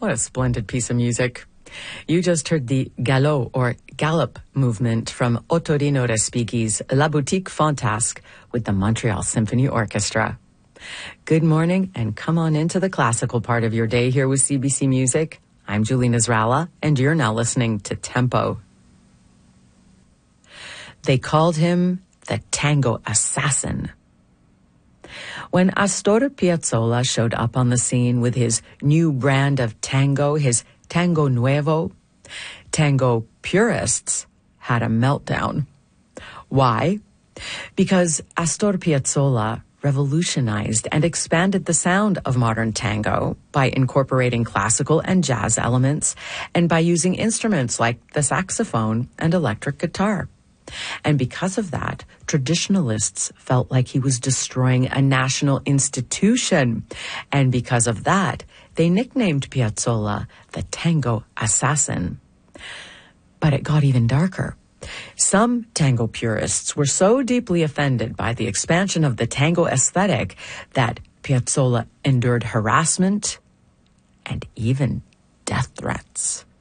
What a splendid piece of music. You just heard the galop or gallop movement from Ottorino Respighi's La Boutique Fantasque with the Montreal Symphony Orchestra. Good morning and come on into the classical part of your day here with CBC Music. I'm Julie Nasrallah and you're now listening to Tempo. They called him the Tango Assassin. When Astor Piazzolla showed up on the scene with his new brand of tango, his Tango Nuevo, tango purists had a meltdown. Why? Because Astor Piazzolla revolutionized and expanded the sound of modern tango by incorporating classical and jazz elements and by using instruments like the saxophone and electric guitar. And because of that, traditionalists felt like he was destroying a national institution. And because of that, they nicknamed Piazzolla the Tango Assassin. But it got even darker. Some tango purists were so deeply offended by the expansion of the tango aesthetic that Piazzolla endured harassment and even death threats.